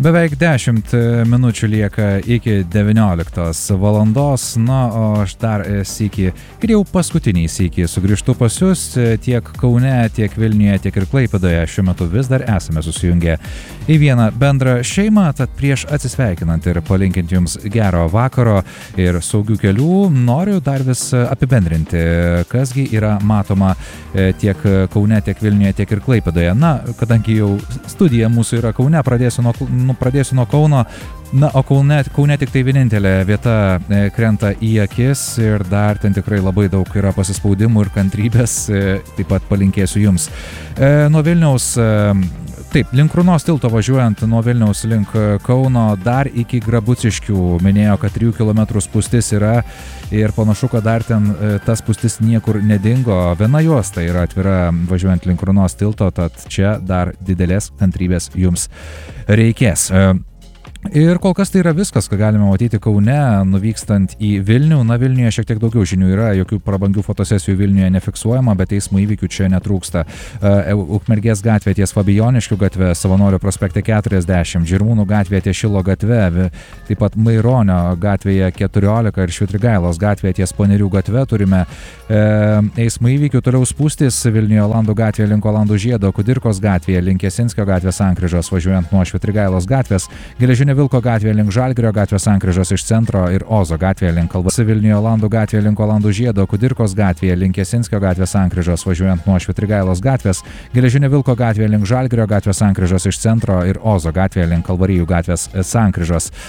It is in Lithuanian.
Beveik 10 minučių lieka iki 19 valandos, na, o aš dar sykį ir jau paskutinį sykį sugrįžtu pas jūs tiek Kaune, tiek Vilniuje, tiek ir Klaipėdoje. Šiuo metu vis dar esame susijungę į vieną bendrą šeimą, tad prieš atsisveikinant ir palinkint jums gero vakaro ir saugių kelių, noriu dar vis apibendrinti, kasgi yra matoma tiek Kaune, tiek Vilniuje, tiek ir Klaipėdoje. Na, kadangi jau studija mūsų yra Kaune, pradėsiu nuo Kauno. Na, o Kaune tik tai vienintelė vieta krenta į akis ir dar ten tikrai labai daug yra pasispaudimų ir kantrybės, taip pat palinkėsiu jums. Nuo Vilniaus, taip, link Krunos tilto važiuojant nuo Vilniaus link Kauno dar iki Grabuciškių, minėjo, kad 3 km spūstis yra ir panašu, kad dar ten tas spūstis niekur nedingo. Viena juosta yra atvira važiuojant link Krunos tilto, tad čia dar didelės kantrybės jums reikės. Ir kol kas tai yra viskas, ką galime matyti Kaune, nuvykstant į Vilnių. Na, Vilniuje šiek tiek daugiau žinių yra, jokių prabangių fotosesijų Vilniuje nefiksuojama, bet eismo įvykių čia netrūksta. Ukmergės gatvė ties Fabijoniškių gatve, Savanorių prospekte 40, Žirmūnų gatvė ties Šilo gatve, taip pat Maironio gatvėje 14 ir Švitrigailos gatvėje ties Panerių gatve turime eismo įvykių. Toliau spūstis Vilniuje Olandų gatvėje link Olandų žiedo, Kudirkos gatvėje link Jasinskio gatvės sankryžos, važiuojant nuo Švitrigailos gatvės, Geležinio Vilko gatvėje link Žalgirio gatvės sankryžos iš centro ir Ozo gatvėje link Kalvos, Vilniuje Olandų gatvėje link Olandų žiedo, Kudirkos gatvėje link Jasinskio gatvės sankryžos, važiuojant nuo Švitrigailos gatvės, Geležinio Vilko gatvėje link Žalgirio gatvės sankryžos iš centro ir Ozo gatvėje link Kalvarijų gatvės sankryžos.